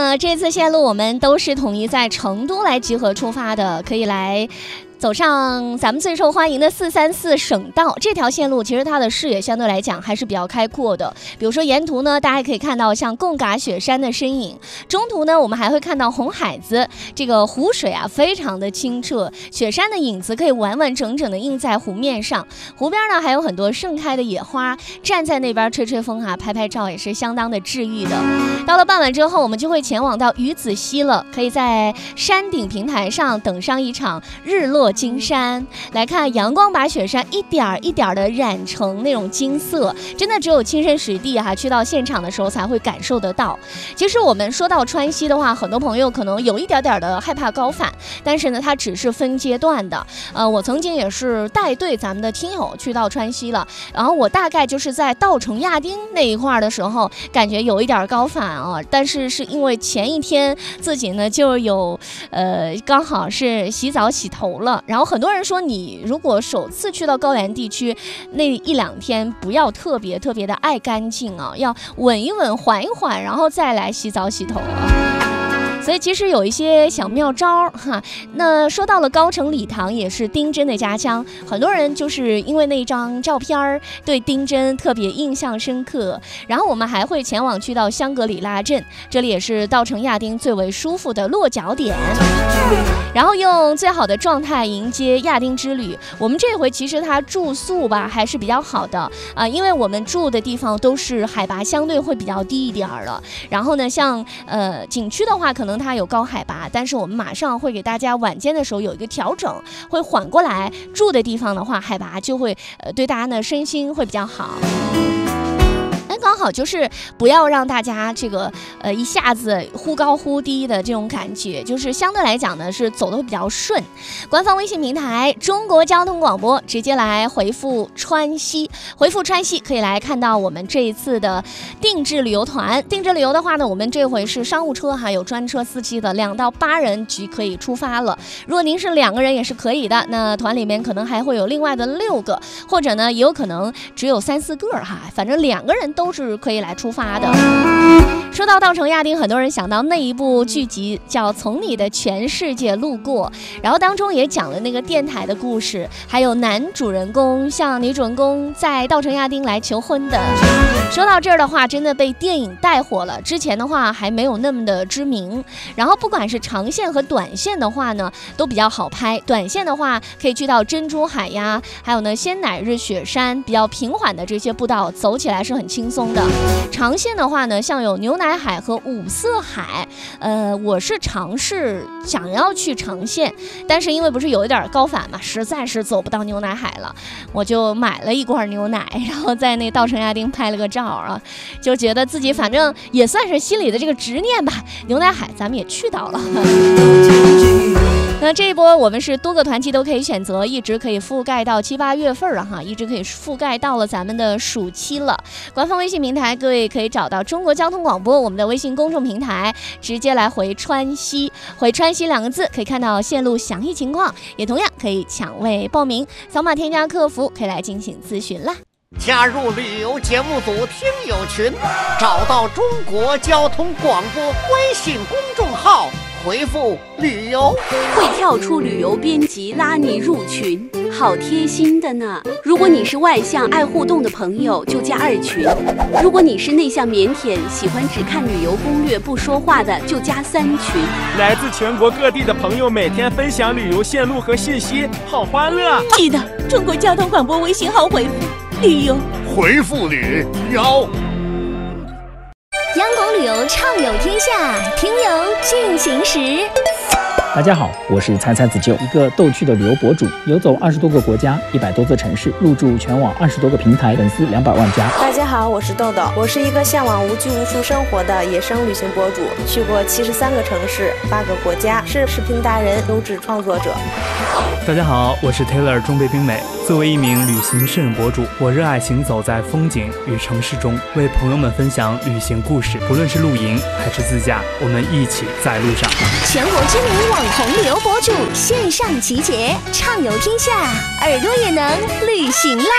那这次线路我们都是统一在成都来集合出发的，可以来走上咱们最受欢迎的434省道。这条线路其实它的视野相对来讲还是比较开阔的，比如说沿途呢大家可以看到像贡嘎雪山的身影，中途呢我们还会看到红海子，这个湖水啊非常的清澈，雪山的影子可以完完整整的映在湖面上，湖边呢还有很多盛开的野花，站在那边吹吹风啊，拍拍照也是相当的治愈的。到了傍晚之后，我们就会前往到鱼子溪了，可以在山顶平台上等上一场日落金山，来看阳光把雪山一点一点的染成那种金色，真的只有亲身实地去到现场的时候才会感受得到。其实我们说到川西的话，很多朋友可能有一点点的害怕高反，但是呢它只是分阶段的。我曾经也是带队咱们的听友去到川西了，然后我大概就是在稻城亚丁那一块的时候感觉有一点高反啊，但是是因为前一天自己呢就有刚好是洗澡洗头了，然后很多人说你如果首次去到高原地区那一两天不要特别的爱干净啊，要稳一稳缓一缓，然后再来洗澡洗头啊。所以其实有一些小妙招哈。那说到了高城礼堂，也是丁真的家乡，很多人就是因为那张照片对丁真特别印象深刻。然后我们还会前往去到香格里拉镇，这里也是稻城亚丁最为舒服的落脚点，然后用最好的状态迎接亚丁之旅。我们这回其实它住宿吧还是比较好的因为我们住的地方都是海拔相对会比较低一点了。然后呢像景区的话可能它有高海拔，但是我们马上会给大家晚间的时候有一个调整，会缓过来，住的地方的话海拔就会对大家的身心会比较好。刚好就是不要让大家这个一下子忽高忽低的这种感觉，就是相对来讲呢是走得会比较顺。官方微信平台中国交通广播直接来回复川西，回复川西可以来看到我们这一次的定制旅游团。定制旅游的话呢，我们这回是商务车还有专车司机的2到8人就可以出发了，如果您是2个人也是可以的，那团里面可能还会有另外的6个，或者呢也有可能只有3、4个反正2个人都是可以来出发的。说到稻城亚丁，很多人想到那一部剧集叫《从你的全世界路过》，然后当中也讲了那个电台的故事，还有男主人公向女主人公在稻城亚丁来求婚的。说到这儿的话，真的被电影带火了，之前的话还没有那么的知名。然后不管是长线和短线的话呢都比较好拍，短线的话可以去到珍珠海呀，还有呢仙乃日雪山，比较平缓的这些步道走起来是很轻松的。长线的话呢像有牛奶海和五色海，我是尝试想要去长线，但是因为不是有一点高反嘛，实在是走不到牛奶海了，我就买了一罐牛奶，然后在那稻城亚丁拍了个照啊，就觉得自己反正也算是心里的这个执念吧，牛奶海咱们也去到了。那这一波我们是多个团期都可以选择，一直可以覆盖到7、8月份一直可以覆盖到了咱们的暑期了。官方微信平台各位可以找到中国交通广播我们的微信公众平台，直接来回川西，回川西2个字可以看到线路详细情况，也同样可以抢位报名，扫码添加客服可以来进行咨询啦。 加入旅游节目组听友群，找到中国交通广播微信公众号，回复旅游， 会跳出旅游编辑拉你入群，好贴心的呢。如果你是外向爱互动的朋友就加2群，如果你是内向腼腆喜欢只看旅游攻略不说话的就加3群。 来自全国各地的朋友每天分享旅游线路和信息，好欢乐。 记得中国交通广播微信号回复旅游， 回复旅游。 央广旅游畅游天下，听游进行时。 大家好，我是参子舅，一个逗趣的旅游博主，游走20多个国家，100多座城市，入驻全网20多个平台，粉丝200万加。 大家好，我是豆豆，我是一个向往无拘无束生活的野生旅行博主，去过73个城市，8个国家，是视频达人、优质创作者。 大家好，我是 Taylor 中北冰美。作为一名旅行摄影博主，我热爱行走在风景与城市中，为朋友们分享旅行故事。不论是露营还是自驾，我们一起在路上。 全国知名网红旅游博主线上集结，畅游天下，耳朵也能旅行啦！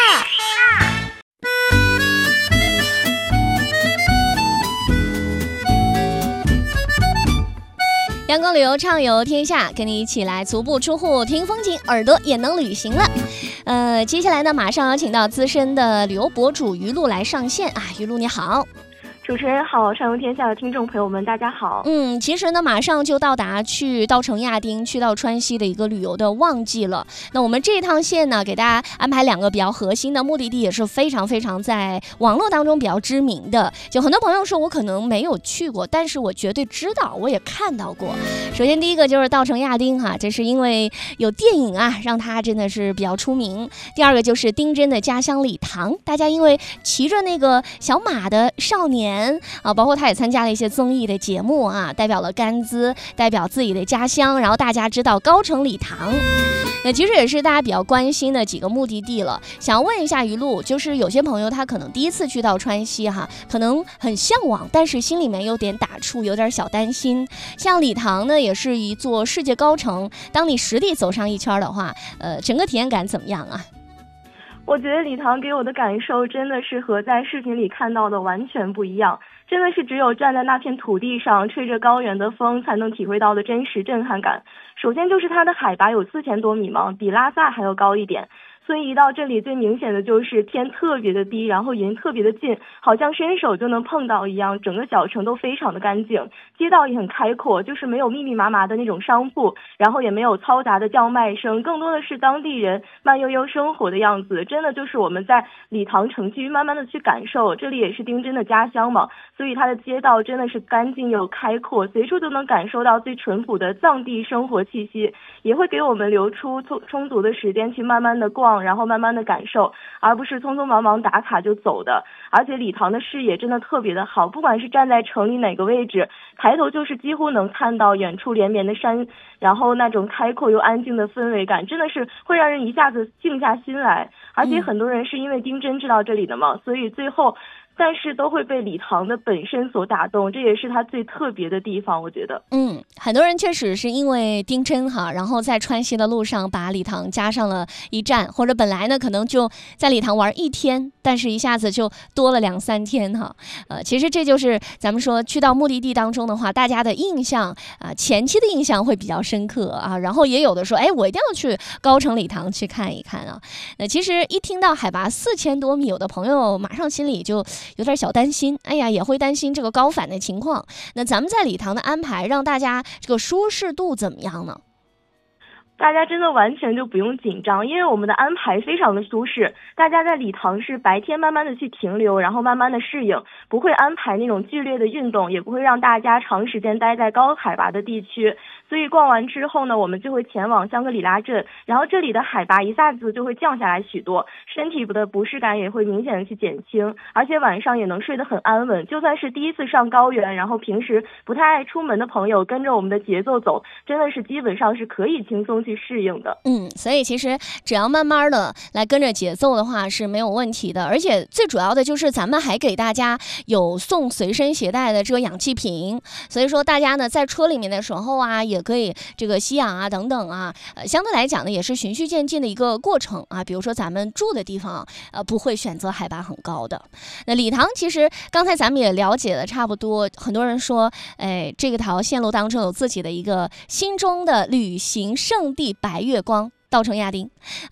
阳光旅游畅游天下，跟你一起来足不出户听风景，耳朵也能旅行了。接下来呢，马上要请到资深的旅游博主于露来上线啊，于露你好。 主持人好，畅游天下的听众朋友们，大家好。 其实呢，马上就到达去稻城亚丁、去到川西的一个旅游的旺季了。那我们这一趟线呢，给大家安排2个比较核心的目的地，也是非常非常在网络当中比较知名的。就很多朋友说我可能没有去过，但是我绝对知道，我也看到过。首先第一个就是稻城亚丁哈，这是因为有电影啊，让它真的是比较出名。第二个就是丁真的家乡理塘，大家因为骑着那个小马的少年啊，包括他也参加了一些综艺的节目啊，代表了甘孜，代表自己的家乡，然后大家知道高城理塘。那其实也是大家比较关心的几个目的地了。想要问一下于露，就是有些朋友他可能第一次去到川西哈，可能很向往，但是心里面有点打怵，有点小担心。像理塘呢，也是一座世界高城，当你实地走上一圈的话，整个体验感怎么样啊？ 我觉得理塘给我的感受真的是和在视频里看到的完全不一样，真的是只有站在那片土地上，吹着高原的风，才能体会到的真实震撼感。首先就是它的海拔有4000多米嘛，比拉萨还要高一点。所以一到这里最明显的就是天特别的低，然后云特别的近，好像伸手就能碰到一样。整个小城都非常的干净，街道也很开阔，就是没有密密麻麻的那种商铺，然后也没有嘈杂的叫卖声，更多的是当地人慢悠悠生活的样子。真的就是我们在理塘城区慢慢的去感受，这里也是丁真的家乡嘛，所以它的街道真的是干净又开阔，随处都能感受到最淳朴的藏地生活气息，也会给我们留出充足的时间去慢慢的逛，然后慢慢的感受，而不是匆匆忙忙打卡就走的。而且理塘的视野真的特别的好，不管是站在城里哪个位置，抬头就是几乎能看到远处连绵的山，然后那种开阔又安静的氛围感，真的是会让人一下子静下心来。而且很多人是因为丁真知道这里的嘛，所以最后但是都会被理塘的本身所打动，这也是它最特别的地方，我觉得。 很多人确实是因为丁真哈，然后在川西的路上把理塘加上了一站，或者本来呢可能就在理塘玩1天，但是一下子就多了2-3天哈。其实这就是咱们说去到目的地当中的话，大家的印象前期的印象会比较深刻啊，然后也有的说，我一定要去高城理塘去看一看啊。那其实一听到海拔4000多米，有的朋友马上心里就有点小担心，也会担心这个高反的情况。那咱们在理塘的安排，让大家这个舒适度怎么样呢？ 大家真的完全就不用紧张，因为我们的安排非常的舒适。大家在理塘是白天慢慢的去停留，然后慢慢的适应，不会安排那种剧烈的运动，也不会让大家长时间待在高海拔的地区。所以逛完之后呢，我们就会前往香格里拉镇，然后这里的海拔一下子就会降下来许多，身体的不适感也会明显的去减轻，而且晚上也能睡得很安稳。就算是第一次上高原，然后平时不太爱出门的朋友，跟着我们的节奏走，真的是基本上是可以轻松去适应的。 所以其实只要慢慢的来跟着节奏的话是没有问题的。而且最主要的就是咱们还给大家有送随身携带的这个氧气瓶，所以说大家呢在车里面的时候啊，也可以这个吸氧啊等等啊，相对来讲呢也是循序渐进的一个过程啊。比如说咱们住的地方不会选择海拔很高的。那理塘其实刚才咱们也了解的差不多，很多人说这个条线路当中有自己的一个心中的旅行胜地白月光稻城亚丁